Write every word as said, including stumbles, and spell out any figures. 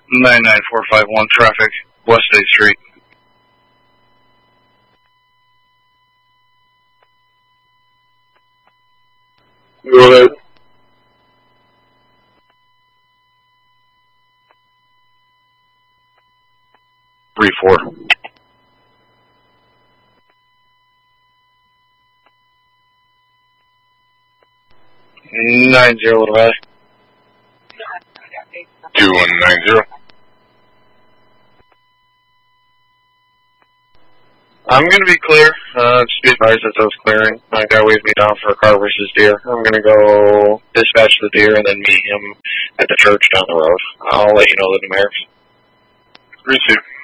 nine nine four five one traffic, West eighth Street. Go ahead. three four. nine zero, Little Valley. two one nine zero. I'm going to be clear. Uh, just be advised that I was clearing. My guy waved me down for a car versus deer. I'm going to go dispatch the deer and then meet him at the church down the road. I'll let you know the numerics. Receive.